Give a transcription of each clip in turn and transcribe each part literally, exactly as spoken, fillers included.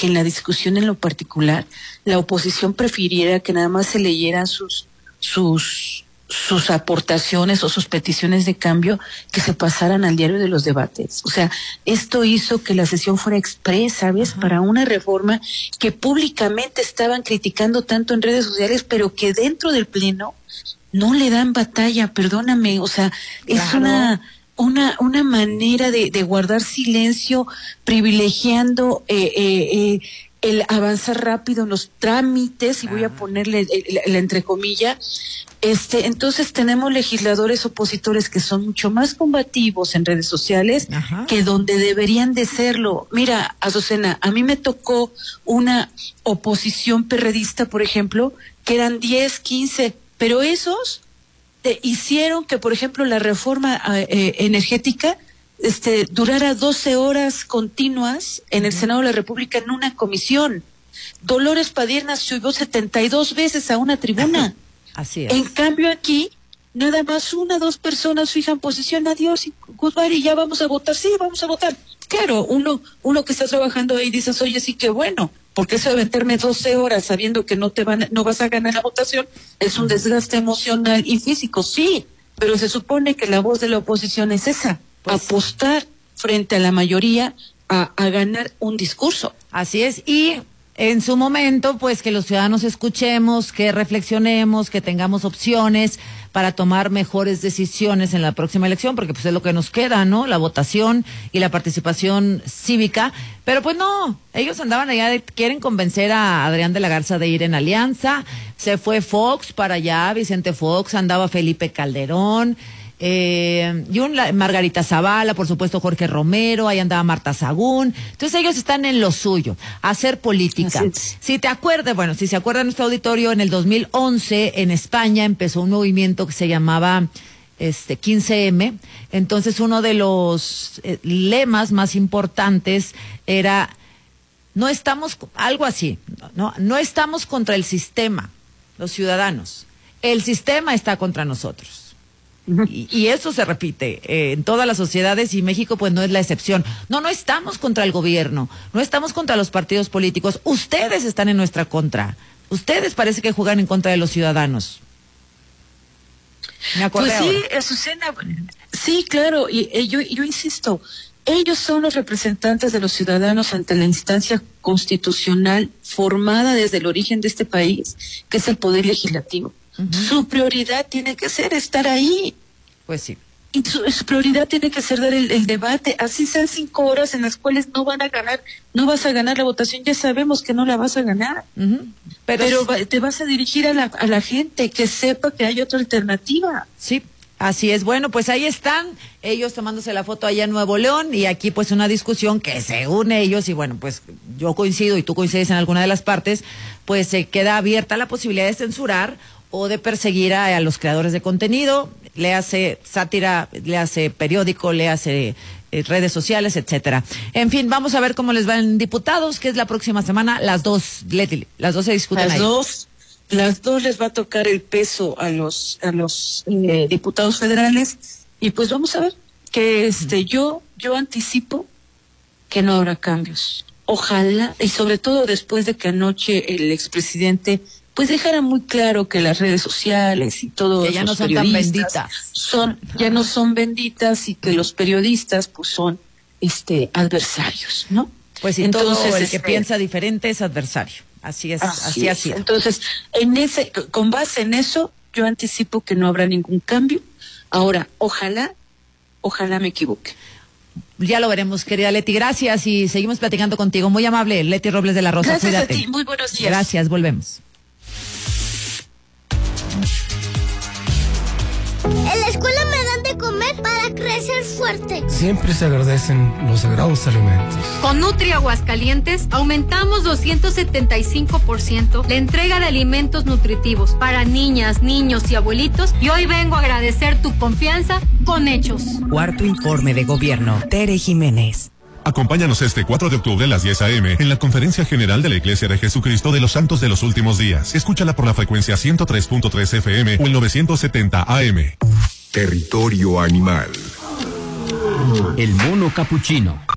que en la discusión en lo particular la oposición prefiriera que nada más se leyeran sus sus sus aportaciones o sus peticiones de cambio, que se pasaran al diario de los debates. O sea, esto hizo que la sesión fuera expresa, ¿sabes? Ajá. Para una reforma que públicamente estaban criticando tanto en redes sociales, pero que dentro del pleno no le dan batalla, perdóname, o sea, claro. es una una una manera de, de guardar silencio, privilegiando eh, eh, eh, el avanzar rápido en los trámites, y voy a ponerle el, el, el entrecomilla. Este, entonces tenemos legisladores opositores que son mucho más combativos en redes sociales, ajá, que donde deberían de serlo. Mira, Azucena, a mí me tocó una oposición perredista, por ejemplo, que eran diez, quince, pero esos te hicieron que, por ejemplo, la reforma eh, energética este, durara doce horas continuas en el Senado de la República en una comisión. Dolores Padierna subió setenta y dos veces a una tribuna. Así es. En cambio aquí, nada más una, dos personas fijan posición, adiós y goodbye, y ya vamos a votar, sí, vamos a votar. Claro, uno uno que está trabajando ahí dices, oye, sí, que bueno, porque eso de meterme doce horas sabiendo que no te van, no vas a ganar la votación, es un desgaste emocional y físico, sí, pero se supone que la voz de la oposición es esa, pues, apostar frente a la mayoría a, a ganar un discurso. Así es, y en su momento, pues que los ciudadanos escuchemos, que reflexionemos, que tengamos opciones para tomar mejores decisiones en la próxima elección, porque pues es lo que nos queda, ¿no? La votación y la participación cívica. Pero pues no, ellos andaban allá, de, quieren convencer a Adrián de la Garza de ir en alianza. Se fue Fox para allá, Vicente Fox, andaba Felipe Calderón, Eh, y un, Margarita Zavala, por supuesto Jorge Romero, ahí andaba Marta Sagún. Entonces ellos están en lo suyo, hacer política. Si te acuerdas, bueno, si se acuerda nuestro auditorio, en el dos mil once en España empezó un movimiento que se llamaba este quince eme. Entonces uno de los eh, lemas más importantes era, no estamos, algo así, no, no estamos contra el sistema, los ciudadanos, el sistema está contra nosotros. Y, y eso se repite eh, en todas las sociedades, y México pues no es la excepción. No, no estamos contra el gobierno, no estamos contra los partidos políticos, ustedes están en nuestra contra, ustedes parece que juegan en contra de los ciudadanos. Me acordé pues sí, ahora. Azucena, sí, claro, y, y yo, yo insisto, ellos son los representantes de los ciudadanos ante la instancia constitucional formada desde el origen de este país, que es el Poder Legislativo. Uh-huh. Su prioridad tiene que ser estar ahí. Pues sí. Y su, su prioridad tiene que ser dar el, el debate, así sean cinco horas en las cuales no van a ganar, no vas a ganar la votación, ya sabemos que no la vas a ganar. Uh-huh. Pero, Pero sí, te vas a dirigir a la, a la gente que sepa que hay otra alternativa. Sí. Así es, bueno, pues ahí están ellos tomándose la foto allá en Nuevo León, y aquí pues una discusión que según ellos, y bueno, pues yo coincido y tú coincides en alguna de las partes, pues se queda abierta la posibilidad de censurar o de perseguir a, a los creadores de contenido, le hace sátira, le hace periódico, le hace eh, redes sociales, etcétera. En fin, vamos a ver cómo les va en diputados, que es la próxima semana, las dos, Leti, las dos se discuten las ahí. Dos. Las dos les va a tocar el peso a los a los eh, diputados federales, y pues vamos a ver que este yo yo anticipo que no habrá cambios. Ojalá, y sobre todo después de que anoche el expresidente pues dejara muy claro que las redes sociales y todo, que ya no son tan benditas, son ya no son benditas, y que los periodistas pues son este adversarios, ¿no? Pues y entonces todo el este, que piensa diferente es adversario. Así es, así, así es. Entonces, en ese, con base en eso, yo anticipo que no habrá ningún cambio. Ahora, ojalá, ojalá me equivoque. Ya lo veremos, querida Leti. Gracias, y seguimos platicando contigo. Muy amable, Leti Robles de la Rosa. Gracias Cuídate. a ti, muy buenos días. Gracias, volvemos. En la escuela me dan de comer para crecer fuerte. Siempre se agradecen los sagrados alimentos. Con Nutri Aguascalientes aumentamos doscientos setenta y cinco por ciento la entrega de alimentos nutritivos para niñas, niños y abuelitos, y hoy vengo a agradecer tu confianza con hechos. Cuarto informe de gobierno. Tere Jiménez. Acompáñanos este cuatro de octubre a las diez a eme en la Conferencia General de la Iglesia de Jesucristo de los Santos de los Últimos Días. Escúchala por la frecuencia ciento tres punto tres efe eme o el novecientos setenta a eme. Territorio animal. El mono capuchino.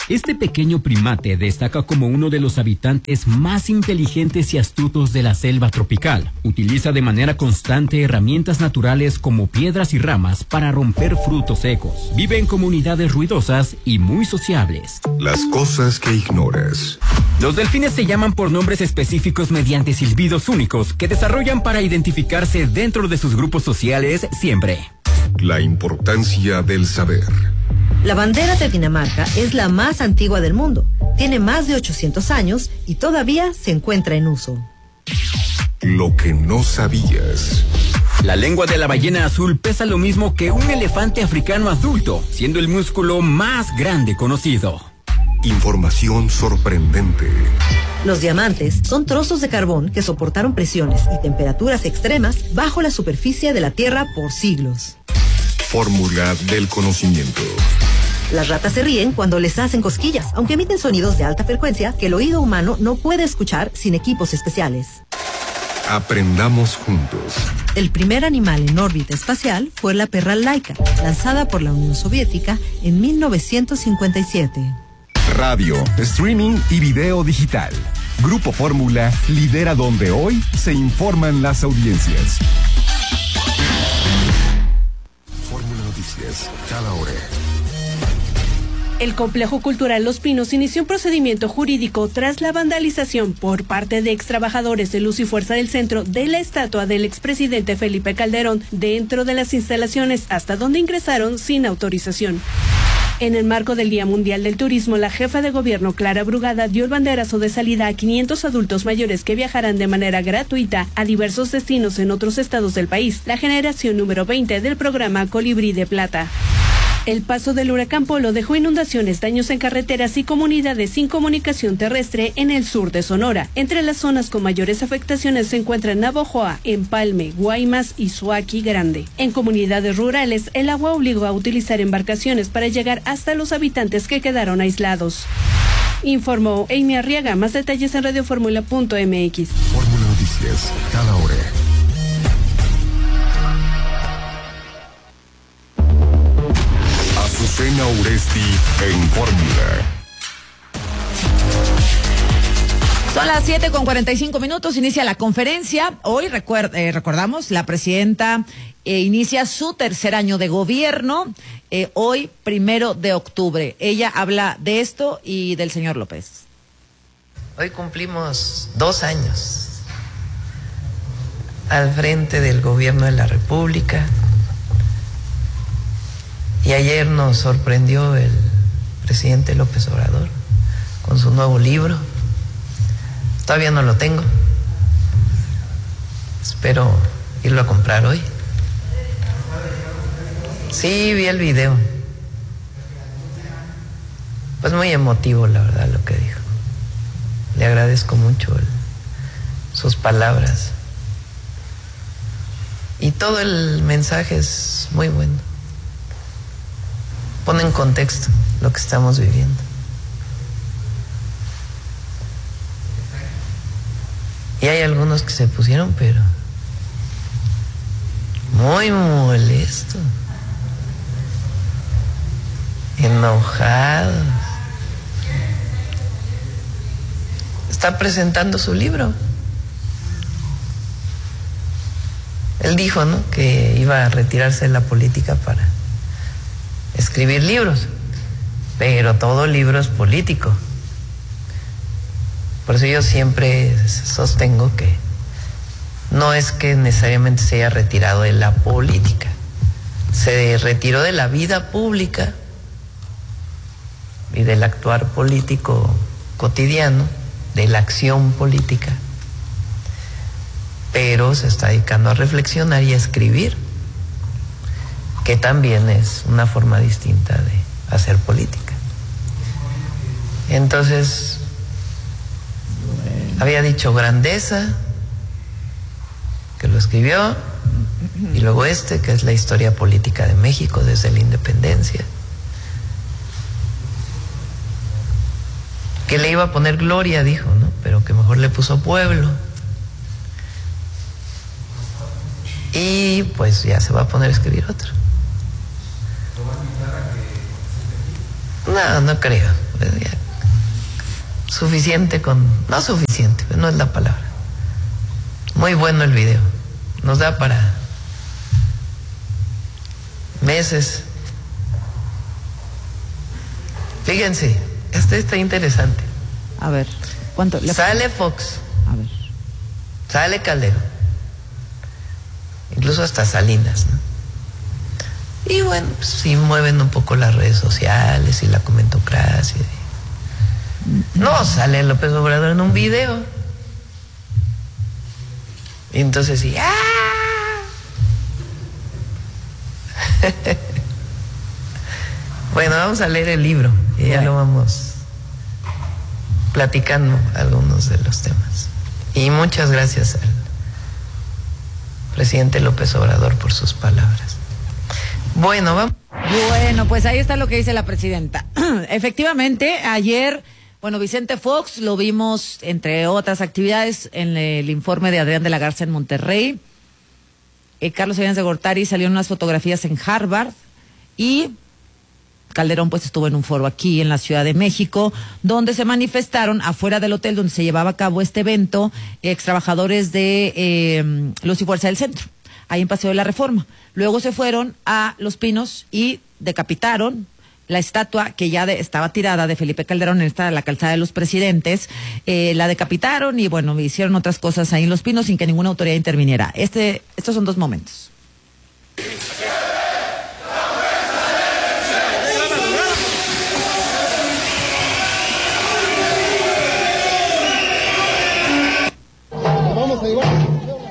Este pequeño primate destaca como uno de los habitantes más inteligentes y astutos de la selva tropical. Utiliza de manera constante herramientas naturales como piedras y ramas para romper frutos secos. Vive en comunidades ruidosas y muy sociables. Las cosas que ignoras. Los delfines se llaman por nombres específicos mediante silbidos únicos que desarrollan para identificarse dentro de sus grupos sociales siempre. La importancia del saber. La bandera de Dinamarca es la más antigua del mundo. Tiene más de ochocientos años y todavía se encuentra en uso. Lo que no sabías. La lengua de la ballena azul pesa lo mismo que un elefante africano adulto, siendo el músculo más grande conocido. Información sorprendente. Los diamantes son trozos de carbón que soportaron presiones y temperaturas extremas bajo la superficie de la Tierra por siglos. Fórmula del conocimiento. Las ratas se ríen cuando les hacen cosquillas, aunque emiten sonidos de alta frecuencia que el oído humano no puede escuchar sin equipos especiales. Aprendamos juntos. El primer animal en órbita espacial fue la perra Laika, lanzada por la Unión Soviética en mil novecientos cincuenta y siete. Radio, streaming y video digital. Grupo Fórmula lidera donde hoy se informan las audiencias. Fórmula Noticias, cada hora. El Complejo Cultural Los Pinos inició un procedimiento jurídico tras la vandalización por parte de extrabajadores de Luz y Fuerza del Centro de la estatua del expresidente Felipe Calderón dentro de las instalaciones hasta donde ingresaron sin autorización. En el marco del Día Mundial del Turismo, la jefa de gobierno Clara Brugada dio el banderazo de salida a quinientos adultos mayores que viajarán de manera gratuita a diversos destinos en otros estados del país, la generación número veinte del programa Colibrí de Plata. El paso del huracán Polo dejó inundaciones, daños en carreteras y comunidades sin comunicación terrestre en el sur de Sonora. Entre las zonas con mayores afectaciones se encuentran Navojoa, Empalme, Guaymas y Suaqui Grande. En comunidades rurales, el agua obligó a utilizar embarcaciones para llegar hasta los habitantes que quedaron aislados. Informó Amy Arriaga. Más detalles en radioformula punto m x. Fórmula Noticias, cada hora. Azucena Uresti en Fórmula. Son las siete con cuarenta y cinco minutos, inicia la conferencia. Hoy recuer- eh, recordamos, la presidenta eh, inicia su tercer año de gobierno, eh, hoy primero de octubre. Ella habla de esto y del señor López. Hoy cumplimos dos años al frente del gobierno de la República. Y ayer nos sorprendió el presidente López Obrador con su nuevo libro. Todavía no lo tengo. Espero irlo a comprar hoy. Sí, vi el video. Pues muy emotivo, la verdad, lo que dijo. Le agradezco mucho el, sus palabras. Y todo el mensaje es muy bueno. Pone en contexto lo que estamos viviendo. Y hay algunos que se pusieron, pero muy molestos, enojados. Está presentando su libro. Él dijo, ¿no?, que iba a retirarse de la política para escribir libros, pero todo libro es político. Por eso yo siempre sostengo que no es que necesariamente se haya retirado de la política, se retiró de la vida pública y del actuar político cotidiano, de la acción política, pero se está dedicando a reflexionar y a escribir, que también es una forma distinta de hacer política. Entonces, había dicho Grandeza, que lo escribió, y luego este, que es la historia política de México desde la independencia, que le iba a poner Gloria, dijo, ¿no?, pero que mejor le puso Pueblo. Y pues ya se va a poner a escribir otro. No, no creo. pues ya, suficiente con, no suficiente, no es la palabra. Muy bueno el video, nos da para meses. Fíjense, este está interesante. A ver, ¿cuánto? Le... Sale Fox. A ver. Sale Calderón. Incluso hasta Salinas, ¿no? Y bueno, pues sí mueven un poco las redes sociales y la comentocracia. No sale López Obrador en un video. Y entonces sí, ¡ah! Bueno, vamos a leer el libro y ya lo vamos platicando algunos de los temas. Y muchas gracias al presidente López Obrador por sus palabras. Bueno, vamos. Bueno, pues ahí está lo que dice la presidenta. Efectivamente, ayer, bueno, Vicente Fox lo vimos, entre otras actividades, en el informe de Adrián de la Garza en Monterrey. Eh, Carlos Salinas de Gortari salió en unas fotografías en Harvard y Calderón pues estuvo en un foro aquí en la Ciudad de México, donde se manifestaron afuera del hotel donde se llevaba a cabo este evento, ex trabajadores de eh, Luz y Fuerza del Centro, ahí en Paseo de la Reforma. Luego se fueron a Los Pinos y decapitaron la estatua que ya de, estaba tirada de Felipe Calderón en esta la calzada de los presidentes, eh, la decapitaron y bueno, hicieron otras cosas ahí en Los Pinos sin que ninguna autoridad interviniera. Este, estos son dos momentos. Vamos a llevar.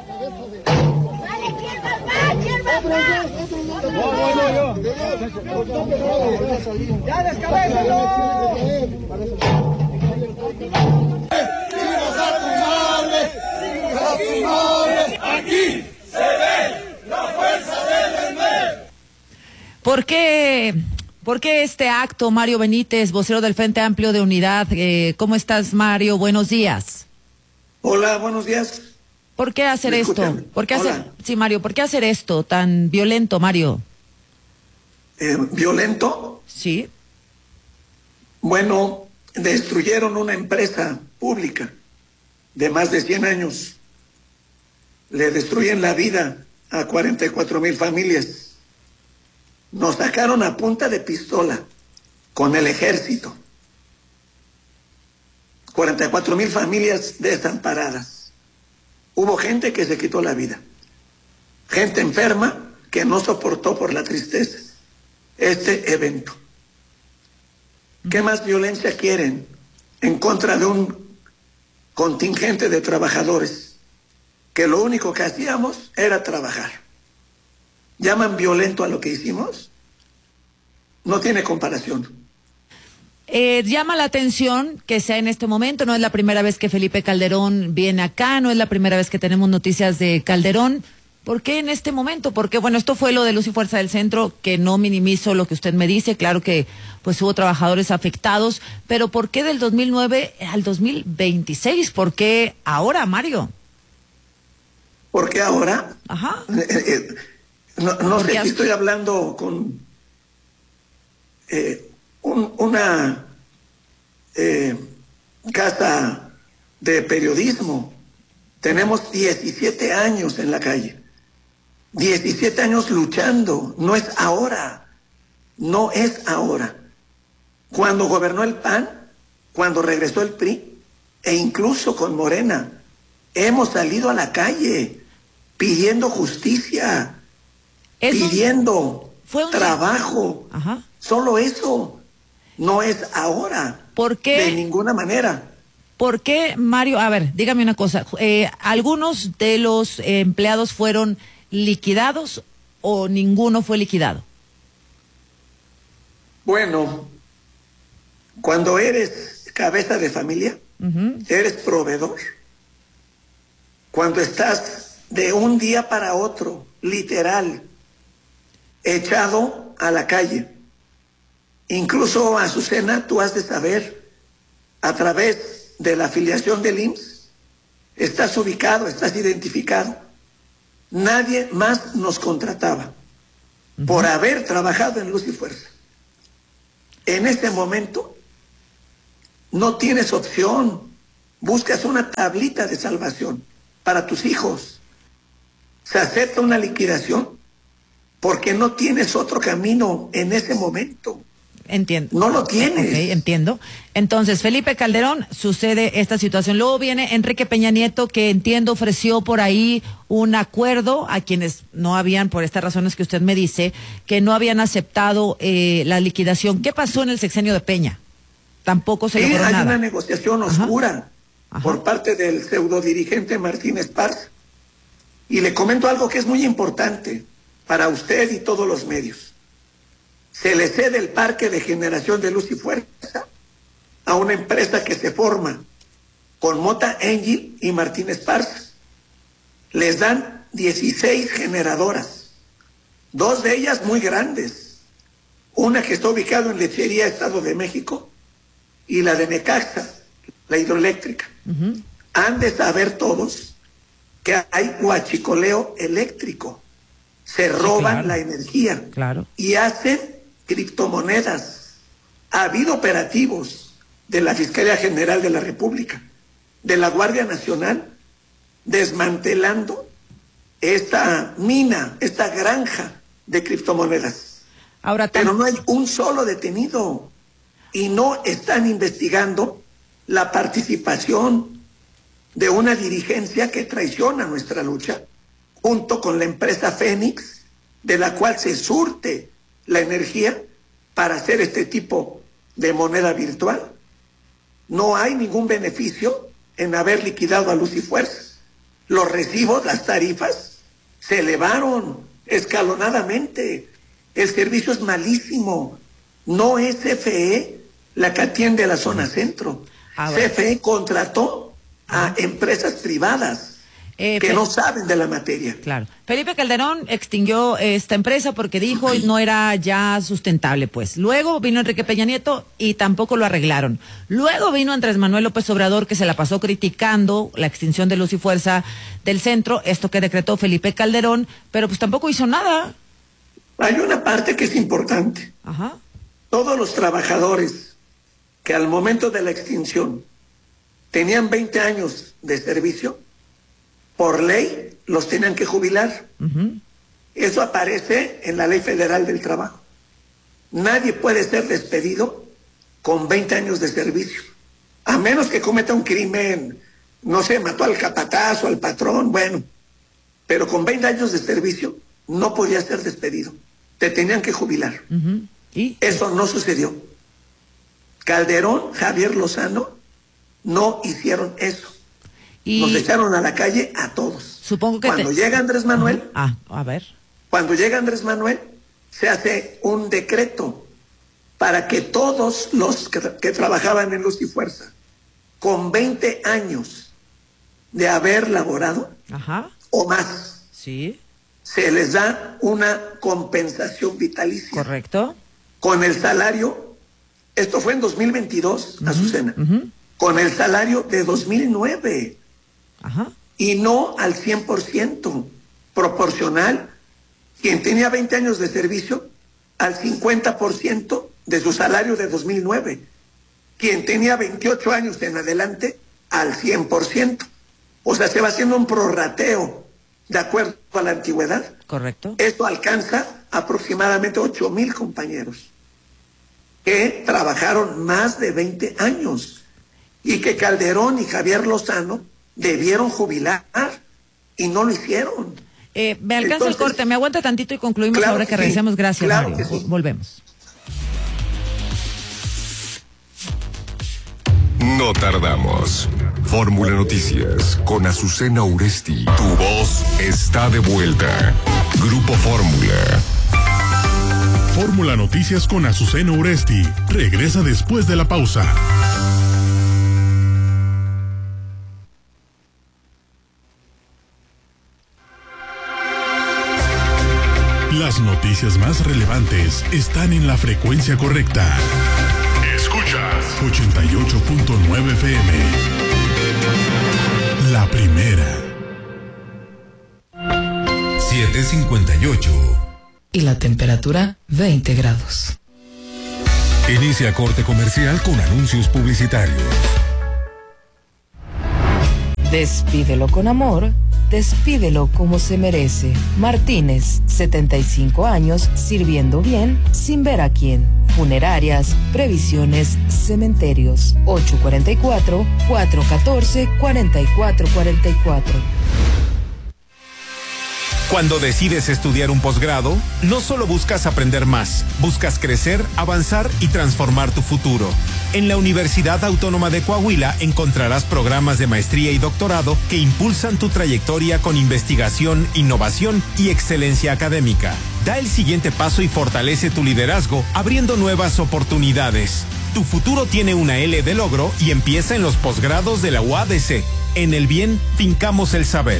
¡Ya descabézalo! Aquí se ve la fuerza del M E M. ¿Por qué, por qué este acto, Mario Benítez, vocero del Frente Amplio de Unidad? Eh, ¿Cómo estás, Mario? Buenos días. Hola, buenos días. ¿Por qué hacer esto? ¿Por qué hacer, sí, Mario, ¿por qué hacer esto tan violento, Mario? Eh, ¿Violento? Sí. Bueno, destruyeron una empresa pública de más de cien años. Le destruyen la vida a cuarenta y cuatro mil familias. Nos sacaron a punta de pistola con el ejército. cuarenta y cuatro mil familias desamparadas. Hubo gente que se quitó la vida. Gente enferma que no soportó por la tristeza este evento. ¿Qué más violencia quieren en contra de un contingente de trabajadores que lo único que hacíamos era trabajar? ¿Llaman violento a lo que hicimos? No tiene comparación. Eh, llama la atención que sea en este momento, no es la primera vez que Felipe Calderón viene acá, no es la primera vez que tenemos noticias de Calderón. ¿Por qué en este momento? Porque, bueno, esto fue lo de Luz y Fuerza del Centro, que no minimizo lo que usted me dice, claro que pues hubo trabajadores afectados, pero ¿por qué del dos mil nueve al dos mil veintiséis? ¿Por qué ahora, Mario? ¿Por qué ahora? Ajá. Eh, eh, no no sé si estoy hablando con eh, un, una eh, casa de periodismo. Tenemos diecisiete años en la calle. diecisiete años luchando, no es ahora, no es ahora. Cuando gobernó el P A N, cuando regresó el P R I, e incluso con Morena, hemos salido a la calle pidiendo justicia, eso pidiendo fue un... trabajo. Ajá. Solo eso, no es ahora. ¿Por qué? De ninguna manera. ¿Por qué, Mario? A ver, dígame una cosa. Eh, ¿Algunos de los eh, empleados fueron liquidados o ninguno fue liquidado? Bueno, cuando eres cabeza de familia, uh-huh. eres proveedor. Cuando estás de un día para otro, literal, echado a la calle. Incluso, Azucena, tú has de saber, a través de la afiliación del I M S S, estás ubicado, estás identificado. Nadie más nos contrataba uh-huh. por haber trabajado en Luz y Fuerza. En este momento no tienes opción. Buscas una tablita de salvación para tus hijos. Se acepta una liquidación porque no tienes otro camino en ese momento. Entiendo. No lo tienes. Ok, entiendo. Entonces, Felipe Calderón, sucede esta situación. Luego viene Enrique Peña Nieto, que entiendo ofreció por ahí un acuerdo a quienes no habían, por estas razones que usted me dice, que no habían aceptado eh, la liquidación. ¿Qué pasó en el sexenio de Peña? Tampoco se sí, logró hay nada. una negociación oscura Ajá. Ajá. por parte del pseudo dirigente Martín Esparza. Y le comento algo que es muy importante para usted y todos los medios. Se le cede el parque de generación de luz y fuerza a una empresa que se forma con Mota Engil y Martín Esparza. Les dan dieciséis generadoras, dos de ellas muy grandes, una que está ubicada en Lechería, Estado de México, y la de Necaxa, la hidroeléctrica. Uh-huh. Han de saber todos que hay huachicoleo eléctrico, se roban sí, claro. la energía claro. y hacen criptomonedas. Ha habido operativos de la Fiscalía General de la República, de la Guardia Nacional, desmantelando esta mina, esta granja de criptomonedas. Ahora, pero no hay un solo detenido y no están investigando la participación de una dirigencia que traiciona nuestra lucha, junto con la empresa Fénix, de la cual se surte la energía para hacer este tipo de moneda virtual. No hay ningún beneficio en haber liquidado a Luz y Fuerza. Los recibos, las tarifas, se elevaron escalonadamente. El servicio es malísimo. No es C F E la que atiende la zona centro. Ah, bueno. C F E contrató a empresas privadas Eh, que Fe- no saben de la materia. Claro. Felipe Calderón extinguió esta empresa porque dijo no era ya sustentable, pues. Luego vino Enrique Peña Nieto y tampoco lo arreglaron. Luego vino Andrés Manuel López Obrador, que se la pasó criticando la extinción de Luz y Fuerza del centro, esto que decretó Felipe Calderón, pero pues tampoco hizo nada. Hay una parte que es importante. Ajá. Todos los trabajadores que al momento de la extinción tenían veinte años de servicio, por ley los tenían que jubilar. Uh-huh. Eso aparece en la Ley Federal del Trabajo. Nadie puede ser despedido con veinte años de servicio, a menos que cometa un crimen, no sé, mató al capataz o al patrón, bueno, pero con veinte años de servicio no podía ser despedido, te tenían que jubilar. Uh-huh. ¿Y? Eso no sucedió. Calderón, Javier Lozano no hicieron eso. Y nos echaron a la calle a todos. Supongo que cuando te... llega Andrés Manuel, ah, a ver. Cuando llega Andrés Manuel, se hace un decreto para que todos los que, que trabajaban en Luz y Fuerza, con veinte años de haber laborado, Ajá. o más, sí, se les da una compensación vitalicia. Correcto. Con el salario, esto fue en dos mil veintidós, uh-huh, Azucena, uh-huh. con el salario de dos mil nueve. Ajá. Y no al cien por ciento, proporcional, quien tenía veinte años de servicio, al cincuenta por ciento de su salario de dos mil nueve, quien tenía veintiocho años en adelante, al cien por ciento. O sea, se va haciendo un prorrateo de acuerdo a la antigüedad. Correcto. Esto alcanza aproximadamente ocho mil compañeros que trabajaron más de veinte años y que Calderón y Javier Lozano debieron jubilar y no lo hicieron. Eh, me alcanza Entonces, el corte, me aguanta tantito y concluimos claro ahora que, que regresemos. Sí, Gracias, claro Mario. Sí. Volvemos. No tardamos. Fórmula Noticias con Azucena Uresti. Tu voz está de vuelta. Grupo Fórmula. Fórmula Noticias con Azucena Uresti. Regresa después de la pausa. Las noticias más relevantes están en la frecuencia correcta. Escuchas ochenta y ocho punto nueve F M. La primera. siete cincuenta y ocho. Y la temperatura veinte grados. Inicia corte comercial con anuncios publicitarios. Despídelo con amor, despídelo como se merece. Martínez, setenta y cinco años, sirviendo bien, sin ver a quién. Funerarias, previsiones, cementerios. ocho cuatro cuatro, cuatro uno cuatro, cuatro cuatro cuatro cuatro. Cuando decides estudiar un posgrado, no solo buscas aprender más, buscas crecer, avanzar y transformar tu futuro. En la Universidad Autónoma de Coahuila encontrarás programas de maestría y doctorado que impulsan tu trayectoria con investigación, innovación y excelencia académica. Da el siguiente paso y fortalece tu liderazgo, abriendo nuevas oportunidades. Tu futuro tiene una L de logro y empieza en los posgrados de la U A D C. En el bien, fincamos el saber.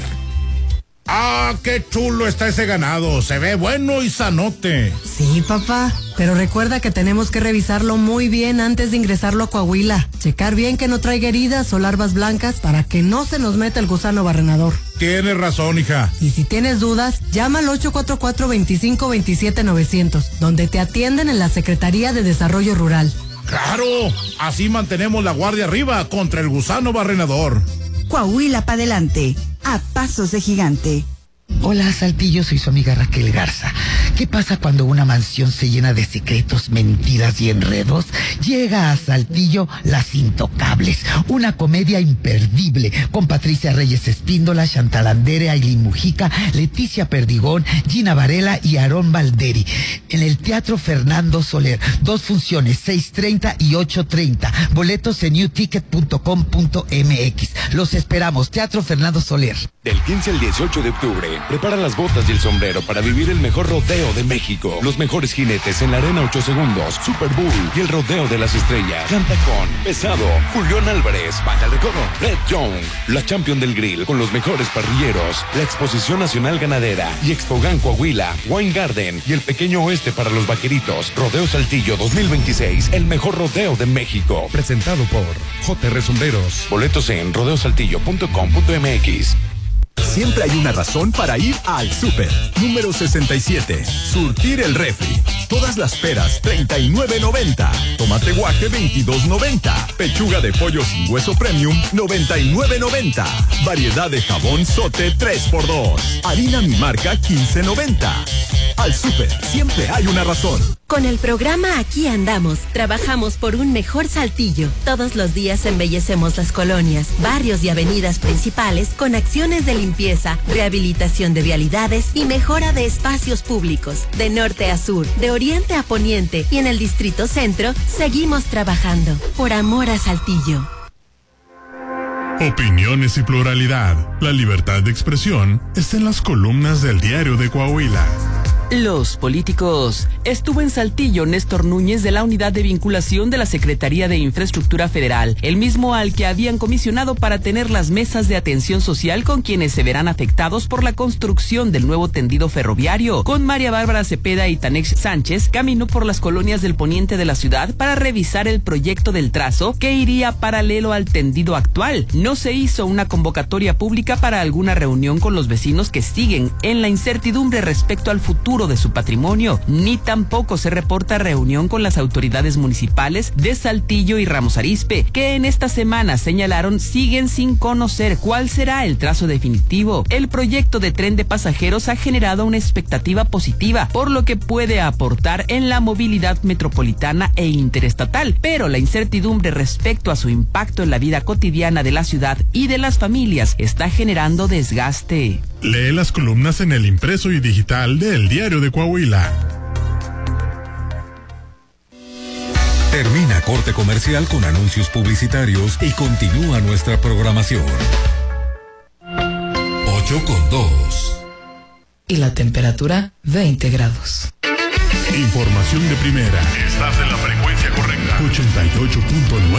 ¡Ah, qué chulo está ese ganado! Se ve bueno y sanote. Sí, papá, pero recuerda que tenemos que revisarlo muy bien antes de ingresarlo a Coahuila. Checar bien que no traiga heridas o larvas blancas para que no se nos meta el gusano barrenador. Tienes razón, hija. Y si tienes dudas, llama al ocho cuatro cuatro, veinticinco, veintisiete, novecientos, donde te atienden en la Secretaría de Desarrollo Rural. ¡Claro! Así mantenemos la guardia arriba contra el gusano barrenador. Coahuila para adelante, a pasos de gigante. Hola, Saltillo, soy su amiga Raquel Garza. ¿Qué pasa cuando una mansión se llena de secretos, mentiras y enredos? Llega a Saltillo Las Intocables, una comedia imperdible con Patricia Reyes Espíndola, Chantal Andere, Ailín Mujica, Leticia Perdigón, Gina Varela y Aarón Valderi. En el Teatro Fernando Soler, dos funciones, seis treinta y ocho treinta. Boletos en new ticket punto com punto m x. Los esperamos, Teatro Fernando Soler. Del quince al dieciocho de octubre, prepara las botas y el sombrero para vivir el mejor rodeo de México. Los mejores jinetes en la arena ocho segundos, Super Bowl y el rodeo de las estrellas. Canta con Pesado, Julián Álvarez, Baja el Recodo, Red Young, la Champion del Grill con los mejores parrilleros, la Exposición Nacional Ganadera y Expogan Coahuila, Wine Garden y el Pequeño Oeste para los vaqueritos. Rodeo Saltillo dos mil veintiséis, el mejor rodeo de México. Presentado por J R Sombreros. Boletos en rodeo saltillo punto com punto m x. Siempre hay una razón para ir al súper. Número sesenta y siete. Surtir el refri. Todas las peras, treinta y nueve noventa. Tomate guaje, veintidós noventa. Pechuga de pollo sin hueso premium, noventa y nueve noventa. Variedad de jabón Sote tres por dos. Harina mi marca, quince noventa. Al súper, siempre hay una razón. Con el programa Aquí Andamos, trabajamos por un mejor Saltillo. Todos los días embellecemos las colonias, barrios y avenidas principales con acciones de limpieza, rehabilitación de vialidades y mejora de espacios públicos. De norte a sur, de oriente a poniente y en el Distrito Centro, seguimos trabajando por amor a Saltillo. Opiniones y pluralidad. La libertad de expresión está en las columnas del Diario de Coahuila. Los políticos. Estuvo en Saltillo Néstor Núñez de la Unidad de Vinculación de la Secretaría de Infraestructura Federal, el mismo al que habían comisionado para tener las mesas de atención social con quienes se verán afectados por la construcción del nuevo tendido ferroviario. Con María Bárbara Cepeda y Tanex Sánchez, caminó por las colonias del poniente de la ciudad para revisar el proyecto del trazo que iría paralelo al tendido actual. No se hizo una convocatoria pública para alguna reunión con los vecinos que siguen en la incertidumbre respecto al futuro de su patrimonio, ni tampoco se reporta reunión con las autoridades municipales de Saltillo y Ramos Arizpe, que en esta semana señalaron siguen sin conocer cuál será el trazo definitivo. El proyecto de tren de pasajeros ha generado una expectativa positiva, por lo que puede aportar en la movilidad metropolitana e interestatal, pero la incertidumbre respecto a su impacto en la vida cotidiana de la ciudad y de las familias está generando desgaste. Lee las columnas en el impreso y digital de El Diario de Coahuila. Termina corte comercial con anuncios publicitarios y continúa nuestra programación. ocho con dos. Y la temperatura, veinte grados. Información de primera. Estás en la frecuencia correcta. ochenta y ocho punto nueve.